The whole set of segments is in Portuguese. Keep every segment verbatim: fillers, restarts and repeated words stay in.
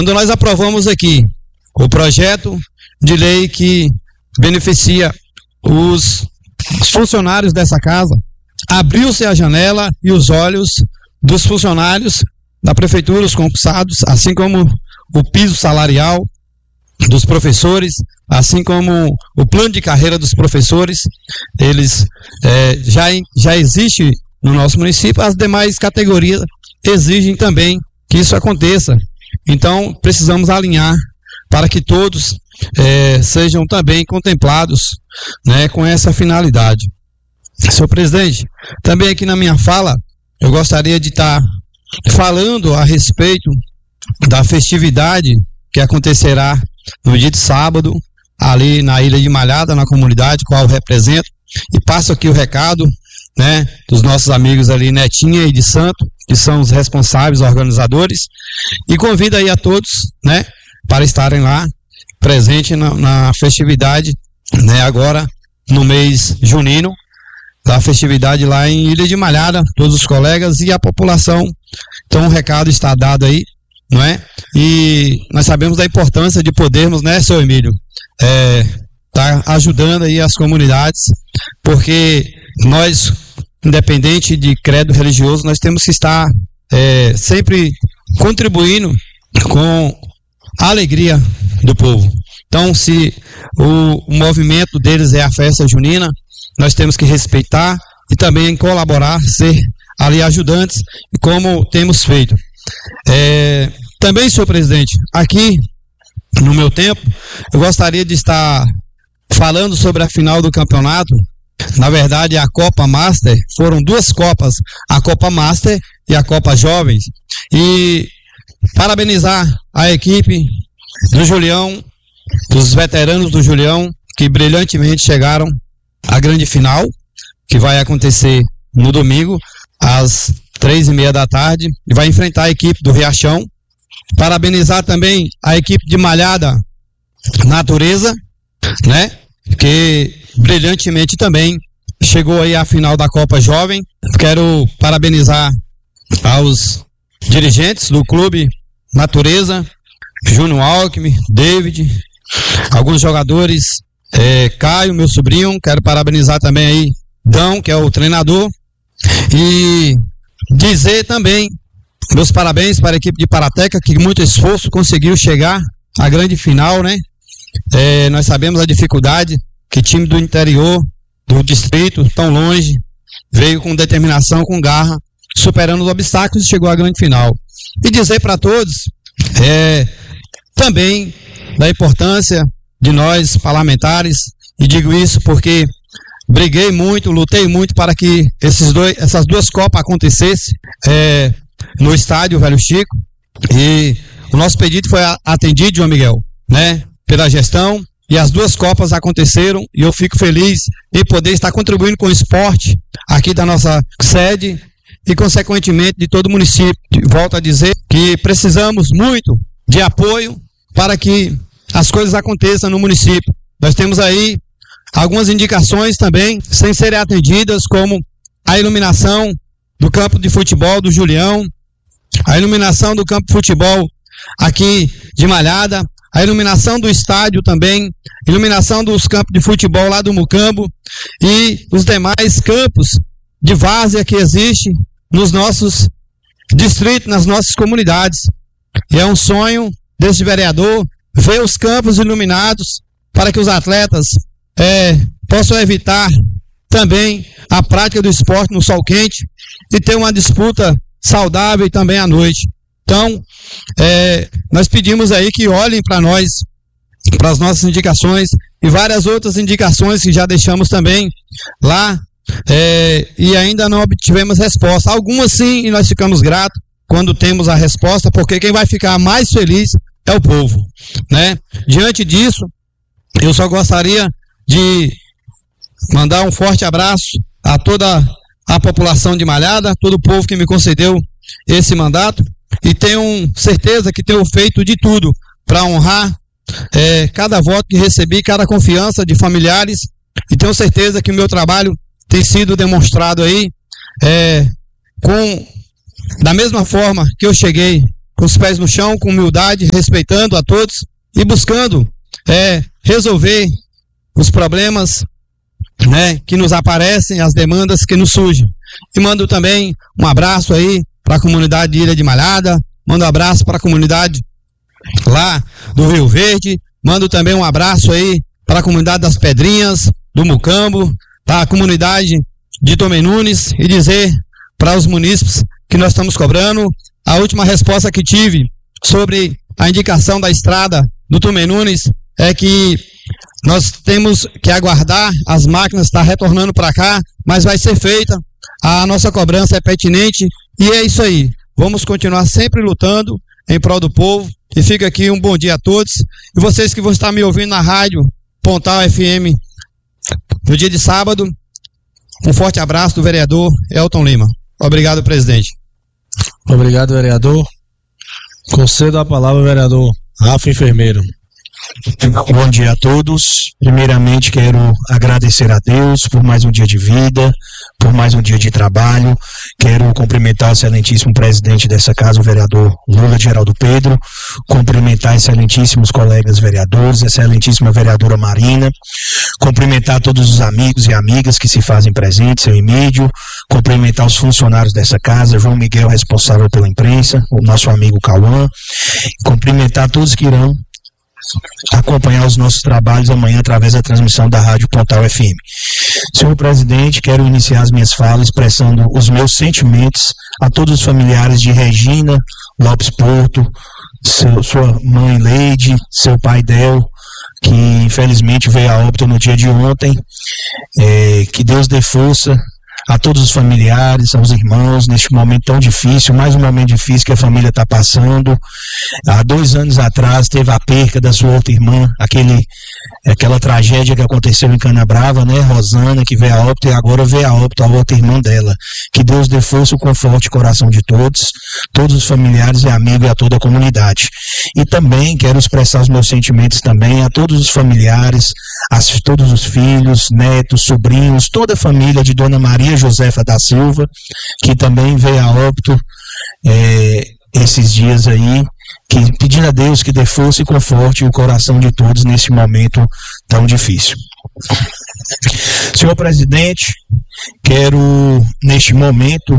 quando nós aprovamos aqui o projeto de lei que beneficia os funcionários dessa casa, abriu-se a janela e os olhos dos funcionários da prefeitura, os concursados, assim como o piso salarial dos professores, assim como o plano de carreira dos professores, eles é, já, já existe no nosso município. As demais categorias exigem também que isso aconteça. Então, precisamos alinhar para que todos é, sejam também contemplados, né, com essa finalidade. Senhor presidente, também aqui na minha fala, eu gostaria de estar falando a respeito da festividade que acontecerá no dia de sábado, ali na Ilha de Malhada, na comunidade, qual eu represento, e passo aqui o recado, né, dos nossos amigos ali, Netinha e de Santo, que são os responsáveis, organizadores, e convido aí a todos, né, para estarem lá, presente na, na festividade, né, agora no mês junino, da festividade lá em Ilha de Malhada, todos os colegas e a população. Então o recado está dado aí, não é? E nós sabemos da importância de podermos, né, seu Emílio, é, tá ajudando aí as comunidades, porque nós, independente de credo religioso, nós temos que estar é, sempre contribuindo com a alegria do povo. Então, se o, o movimento deles é a festa junina, nós temos que respeitar e também colaborar, ser ali ajudantes, como temos feito. É, também, senhor presidente, aqui no meu tempo, eu gostaria de estar falando sobre a final do campeonato. Na verdade, a Copa Master, foram duas Copas, a Copa Master e a Copa Jovens, e parabenizar a equipe do Julião, dos veteranos do Julião, que brilhantemente chegaram à grande final, que vai acontecer no domingo, às três e meia da tarde, e vai enfrentar a equipe do Riachão. Parabenizar também a equipe de Malhada Natureza, né, que brilhantemente também chegou aí à final da Copa Jovem. Quero parabenizar aos dirigentes do clube Natureza, Júnior Alckmin, David, alguns jogadores, é, Caio, meu sobrinho. Quero parabenizar também aí Dão, que é o treinador, e dizer também meus parabéns para a equipe de Parateca, que com muito esforço conseguiu chegar à grande final, né? É, nós sabemos a dificuldade que time do interior, do distrito, tão longe, veio com determinação, com garra, superando os obstáculos e chegou à grande final. E dizer para todos é, também da importância de nós parlamentares, e digo isso porque briguei muito, lutei muito para que esses dois, essas duas Copas acontecessem é, no estádio Velho Chico, e o nosso pedido foi atendido, João Miguel, né, pela gestão, e as duas Copas aconteceram, e eu fico feliz em poder estar contribuindo com o esporte aqui da nossa sede e, consequentemente, de todo o município. Volto a dizer que precisamos muito de apoio para que as coisas aconteçam no município. Nós temos aí algumas indicações também sem serem atendidas, como a iluminação do campo de futebol do Julião, a iluminação do campo de futebol aqui de Malhada, a iluminação do estádio também, iluminação dos campos de futebol lá do Mucambo e os demais campos de várzea que existem nos nossos distritos, nas nossas comunidades. E é um sonho desse vereador ver os campos iluminados para que os atletas é, possam evitar também a prática do esporte no sol quente e ter uma disputa saudável também à noite. Então, é, nós pedimos aí que olhem para nós, para as nossas indicações e várias outras indicações que já deixamos também lá, é, e ainda não obtivemos resposta. Algumas sim, e nós ficamos gratos quando temos a resposta, porque quem vai ficar mais feliz é o povo, né? Diante disso, eu só gostaria de mandar um forte abraço a toda a população de Malhada, todo o povo que me concedeu esse mandato, e tenho certeza que tenho feito de tudo para honrar é, cada voto que recebi, cada confiança de familiares, e tenho certeza que o meu trabalho tem sido demonstrado aí é, com, da mesma forma que eu cheguei com os pés no chão, com humildade, respeitando a todos e buscando é, resolver os problemas, né, que nos aparecem, as demandas que nos surgem. E mando também um abraço aí para a comunidade de Ilha de Malhada, mando um abraço para a comunidade lá do Rio Verde, mando também um abraço aí para a comunidade das Pedrinhas, do Mucambo, para a comunidade de Tomé Nunes, e dizer para os munícipes que nós estamos cobrando. A última resposta que tive sobre a indicação da estrada do Tomé Nunes é que nós temos que aguardar, as máquinas estão retornando para cá, mas vai ser feita, a nossa cobrança é pertinente, e é isso aí. Vamos continuar sempre lutando em prol do povo, e fica aqui um bom dia a todos, e vocês que vão estar me ouvindo na rádio Pontal F M no dia de sábado, um forte abraço do vereador Elton Lima. Obrigado, presidente. Obrigado, vereador. Concedo a palavra, vereador Rafa Enfermeiro. Bom dia a todos. Primeiramente quero agradecer a Deus por mais um dia de vida, por mais um dia de trabalho. Quero cumprimentar o excelentíssimo presidente dessa casa, o vereador Lula Geraldo Pedro, cumprimentar excelentíssimos colegas vereadores, excelentíssima vereadora Marina, cumprimentar todos os amigos e amigas que se fazem presentes, seu Emílio, cumprimentar os funcionários dessa casa, João Miguel, responsável pela imprensa, o nosso amigo Cauã, cumprimentar todos que irão acompanhar os nossos trabalhos amanhã através da transmissão da Rádio Pontal F M. Senhor presidente, quero iniciar as minhas falas expressando os meus sentimentos a todos os familiares de Regina Lopes Porto, seu, sua mãe Leide, seu pai Del, que infelizmente veio a óbito no dia de ontem. É, que Deus dê força a todos os familiares, aos irmãos, neste momento tão difícil, mais um momento difícil que a família está passando. Há dois anos atrás teve a perca da sua outra irmã, aquele, aquela tragédia que aconteceu em Canabrava, né, Rosana, que veio a óbito, e agora veio a óbito a outra irmã dela. Que Deus dê força, o conforte e coração de todos, todos os familiares e amigos e a toda a comunidade. E também quero expressar os meus sentimentos também a todos os familiares, a todos os filhos, netos, sobrinhos, toda a família de Dona Maria Josefa da Silva, que também veio a óbito é, esses dias aí, que, pedindo a Deus que dê força e conforte o coração de todos nesse momento tão difícil. Senhor presidente, quero neste momento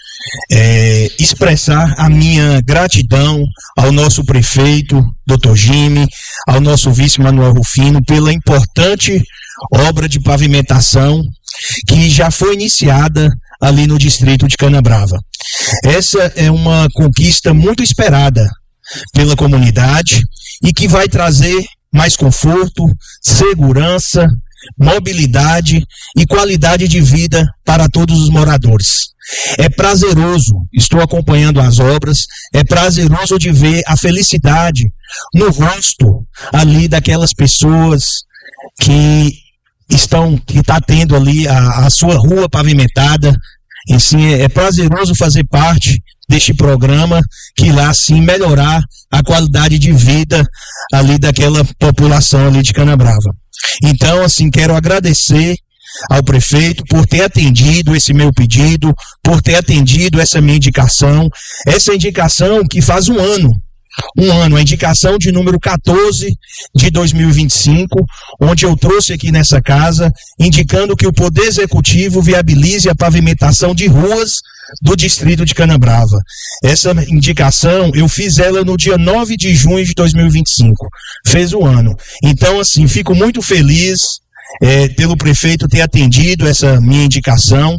é, expressar a minha gratidão ao nosso prefeito, doutor Jimmy, ao nosso vice Manuel Rufino, pela importante obra de pavimentação que já foi iniciada ali no distrito de Canabrava. Essa é uma conquista muito esperada pela comunidade e que vai trazer mais conforto, segurança, mobilidade e qualidade de vida para todos os moradores. É prazeroso, estou acompanhando as obras, é prazeroso de ver a felicidade no rosto ali daquelas pessoas que estão, que está tendo ali a, a sua rua pavimentada. E sim, é prazeroso fazer parte deste programa que lá sim melhorar a qualidade de vida ali daquela população ali de Canabrava. Então, assim, quero agradecer ao prefeito por ter atendido esse meu pedido, por ter atendido essa minha indicação, essa indicação que faz um ano, um ano, a indicação de número quatorze de dois mil e vinte e cinco, onde eu trouxe aqui nessa casa, indicando que o Poder Executivo viabilize a pavimentação de ruas do distrito de Canabrava. Essa indicação, eu fiz ela no dia nove de junho de dois mil e vinte e cinco, fez um ano. Então, assim, fico muito feliz é, pelo prefeito ter atendido essa minha indicação.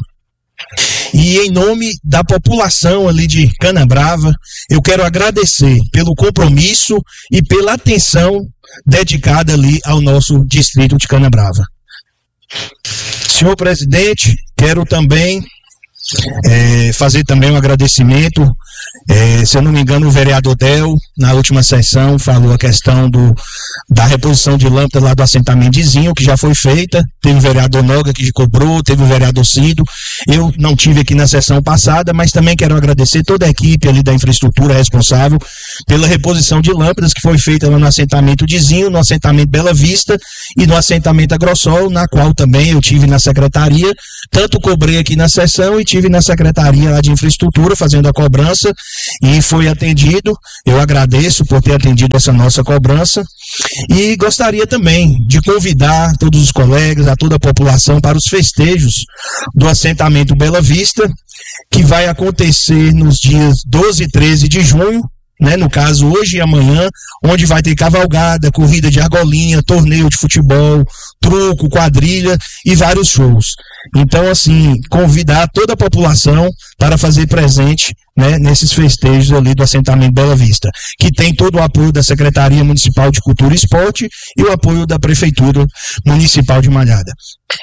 E em nome da população ali de Canabrava, eu quero agradecer pelo compromisso e pela atenção dedicada ali ao nosso distrito de Canabrava. Senhor presidente, quero também é, fazer também um agradecimento. É, se eu não me engano, o vereador Del, na última sessão, falou a questão do, da reposição de lâmpada lá do assentamento de Zinho, que já foi feita. Teve o vereador Noga que cobrou, teve o vereador Cido. Eu não tive aqui na sessão passada, mas também quero agradecer toda a equipe ali da infraestrutura responsável pela reposição de lâmpadas que foi feita lá no assentamento de Zinho, no assentamento Bela Vista e no assentamento Agrossol, na qual também eu tive na secretaria, tanto cobrei aqui na sessão e tive na secretaria lá de infraestrutura fazendo a cobrança, e foi atendido. Eu agradeço por ter atendido essa nossa cobrança e gostaria também de convidar todos os colegas, a toda a população para os festejos do assentamento Bela Vista, que vai acontecer nos dias doze e treze de junho, né, no caso hoje e amanhã, onde vai ter cavalgada, corrida de argolinha, torneio de futebol, truco, quadrilha e vários shows. Então, assim, convidar toda a população para fazer presente, né, nesses festejos ali do assentamento Bela Vista, que tem todo o apoio da Secretaria Municipal de Cultura e Esporte e o apoio da Prefeitura Municipal de Malhada.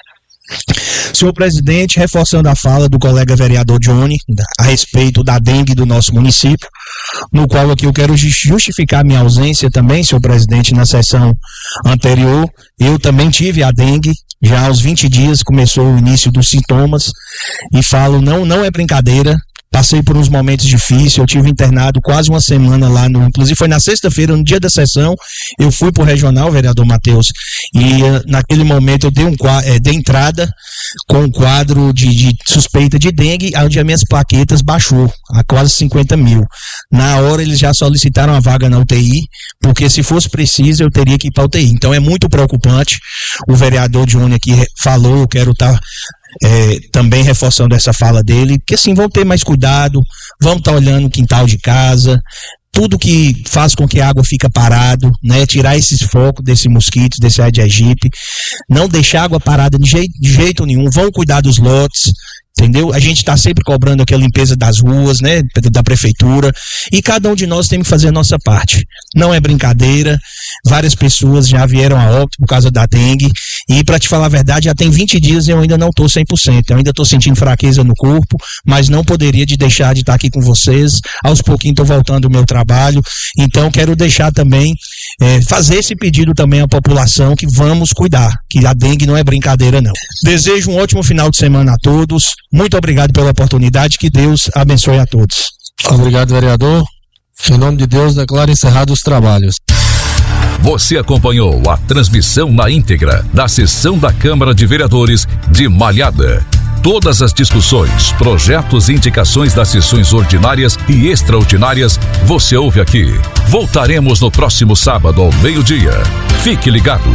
Senhor presidente, reforçando a fala do colega vereador Johnny a respeito da dengue do nosso município, no qual aqui eu quero justificar minha ausência também, senhor presidente, na sessão anterior. Eu também tive a dengue, já aos vinte dias começou o início dos sintomas, e falo, não, não é brincadeira. Passei por uns momentos difíceis, eu tive internado quase uma semana lá, no, inclusive foi na sexta-feira, no dia da sessão, eu fui pro regional, vereador Matheus, e uh, naquele momento eu dei, um, é, dei entrada com um quadro de, de suspeita de dengue, onde as minhas plaquetas baixou a quase cinquenta mil. Na hora eles já solicitaram a vaga na U T I, porque se fosse preciso eu teria que ir para U T I. Então é muito preocupante, o vereador Johnny aqui falou, eu quero estar... Tá, É, também reforçando essa fala dele, que assim, vão ter mais cuidado, vão estar tá olhando o quintal de casa, tudo que faz com que a água fica parado, né, tirar esses focos desses mosquitos, desse Aedes aegypti, não deixar a água parada de jeito, de jeito nenhum, vão cuidar dos lotes, entendeu? A gente está sempre cobrando aqui a limpeza das ruas, né, da prefeitura, e cada um de nós tem que fazer a nossa parte. Não é brincadeira, várias pessoas já vieram a óbito por causa da dengue, e para te falar a verdade, já tem vinte dias e eu ainda não estou cem por cento, eu ainda estou sentindo fraqueza no corpo, mas não poderia de deixar de estar aqui com vocês, aos pouquinhos estou voltando ao meu trabalho, então quero deixar também, é, fazer esse pedido também à população, que vamos cuidar, que a dengue não é brincadeira não. Desejo um ótimo final de semana a todos, muito obrigado pela oportunidade, que Deus abençoe a todos. Obrigado, vereador. Em nome de Deus, declaro encerrados os trabalhos. Você acompanhou a transmissão na íntegra da sessão da Câmara de Vereadores de Malhada. Todas as discussões, projetos e indicações das sessões ordinárias e extraordinárias você ouve aqui. Voltaremos no próximo sábado ao meio-dia. Fique ligado.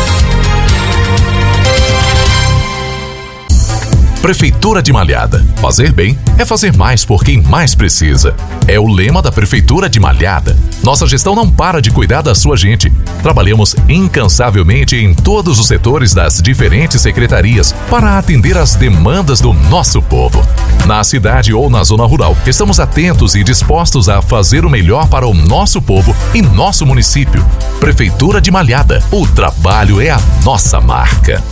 Prefeitura de Malhada. Fazer bem é fazer mais por quem mais precisa. É o lema da Prefeitura de Malhada. Nossa gestão não para de cuidar da sua gente. Trabalhamos incansavelmente em todos os setores das diferentes secretarias para atender às demandas do nosso povo. Na cidade ou na zona rural, estamos atentos e dispostos a fazer o melhor para o nosso povo e nosso município. Prefeitura de Malhada. O trabalho é a nossa marca.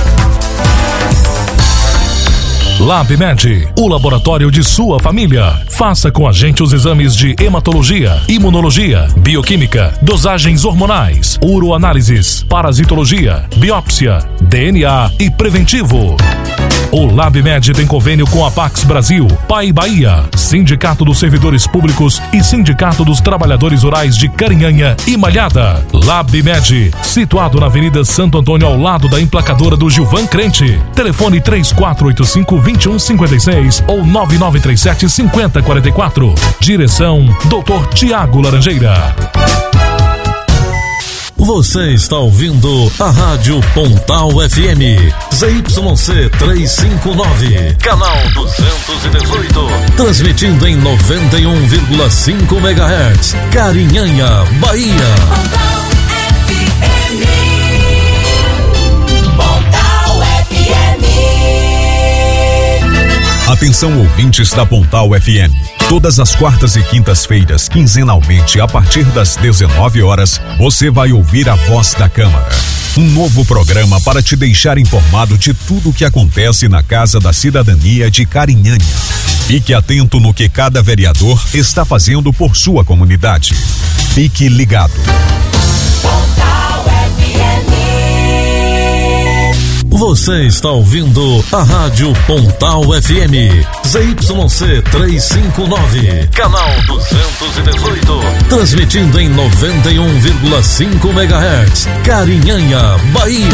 LabMed, o laboratório de sua família. Faça com a gente os exames de hematologia, imunologia, bioquímica, dosagens hormonais, uroanálises, parasitologia, biópsia, D N A e preventivo. O LabMed tem convênio com a Pax Brasil, Pai Bahia, Sindicato dos Servidores Públicos e Sindicato dos Trabalhadores Rurais de Carinhanha e Malhada. LabMed, situado na Avenida Santo Antônio, ao lado da emplacadora do Gilvan Crente. Telefone três quatro oito cinco, dois um cinco seis ou nove nove três sete, cinco zero quatro quatro. Direção doutor Tiago Laranjeira. Você está ouvindo a Rádio Pontal F M, Z Y C trezentos e cinquenta e nove, canal duzentos e dezoito, transmitindo em noventa e um vírgula cinco megahertz, Carinhanha, Bahia. Pontal F M. Pontal F M. Atenção, ouvintes da Pontal F M. Todas as quartas e quintas-feiras, quinzenalmente, a partir das dezenove horas, você vai ouvir a Voz da Câmara. Um novo programa para te deixar informado de tudo o que acontece na Casa da Cidadania de Carinhanha. Fique atento no que cada vereador está fazendo por sua comunidade. Fique ligado. Pontal F M. Você está ouvindo a Rádio Pontal F M, Z Y C trezentos e cinquenta e nove, canal duzentos e dezoito, transmitindo em noventa e um vírgula cinco megahertz, Carinhanha, Bahia.